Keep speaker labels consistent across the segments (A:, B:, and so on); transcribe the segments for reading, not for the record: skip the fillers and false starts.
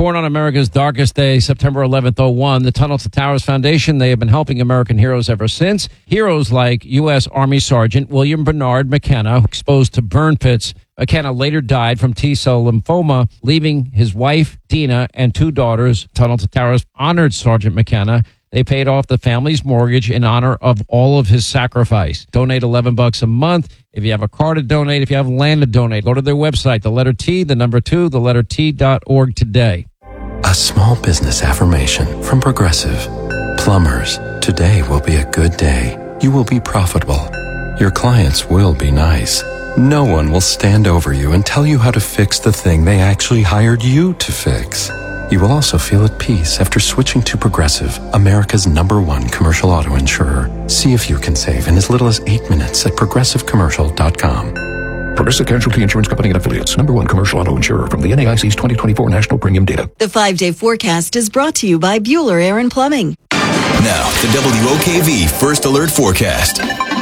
A: Born on America's darkest day, September 11th, 01, the Tunnel to Towers Foundation, they have been helping American heroes ever since. Heroes like U.S. Army Sergeant William Bernard McKenna, exposed to burn pits. McKenna later died from T-cell lymphoma, leaving his wife, Dina, and 2 daughters. Tunnel to Towers honored Sergeant McKenna. They paid off the family's mortgage in honor of all of his sacrifice. Donate $11 a month. If you have a car to donate, if you have land to donate, go to their website, the letter T, the number 2, the letter T.org today.
B: A small business affirmation from Progressive. Plumbers, today will be a good day. You will be profitable. Your clients will be nice. No one will stand over you and tell you how to fix the thing they actually hired you to fix. You will also feel at peace after switching to Progressive, America's #1 commercial auto insurer. See if you can save in as little as 8 minutes at progressivecommercial.com.
C: Progressive Casualty Insurance Company and Affiliates, #1 commercial auto insurer from the NAIC's 2024 National Premium Data.
D: The 5-day forecast is brought to you by Bueller Air & Plumbing.
E: Now, the WOKV First Alert Forecast.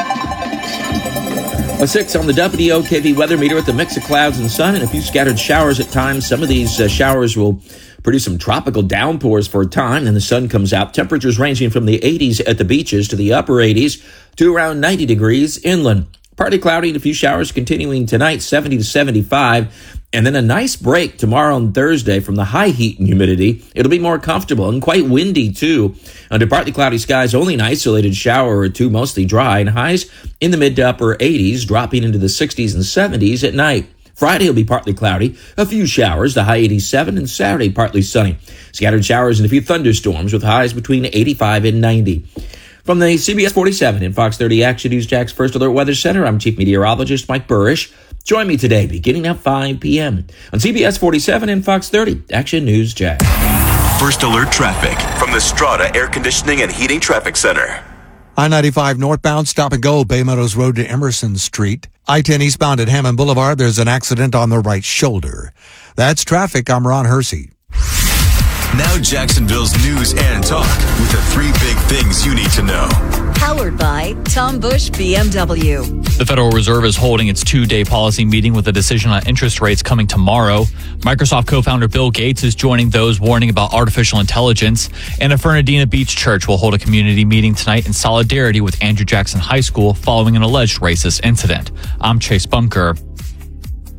F: A 6 on the WOKV weather meter with a mix of clouds and sun and a few scattered showers at times. Some of these showers will produce some tropical downpours for a time, then the sun comes out. Temperatures ranging from the 80s at the beaches to the upper 80s to around 90 degrees inland. Partly cloudy and a few showers continuing tonight, 70 to 75. And then a nice break tomorrow and Thursday from the high heat and humidity. It'll be more comfortable and quite windy, too. Under partly cloudy skies, only an isolated shower or two, mostly dry, and highs in the mid to upper 80s, dropping into the 60s and 70s at night. Friday will be partly cloudy, a few showers, the high 87, and Saturday partly sunny. Scattered showers and a few thunderstorms with highs between 85 and 90. From the CBS 47 and Fox 30 Action News Jack's First Alert Weather Center, I'm Chief Meteorologist Mike Burrish. Join me today beginning at 5 p.m. on CBS 47 and Fox 30 Action News Jack.
E: First Alert Traffic from the Strata Air Conditioning and Heating Traffic Center.
G: I-95 northbound, stop and go, Bay Meadows Road to Emerson Street. I-10 eastbound at Hammond Boulevard, there's an accident on the right shoulder. That's traffic. I'm Ron Hersey.
E: Now Jacksonville's news and talk with the 3 big things you need to know.
D: Powered by Tom Bush BMW.
H: The Federal Reserve is holding its 2-day policy meeting with a decision on interest rates coming tomorrow. Microsoft co-founder Bill Gates is joining those warning about artificial intelligence. And a Fernandina Beach church will hold a community meeting tonight in solidarity with Andrew Jackson High School following an alleged racist incident. I'm Chase Bunker.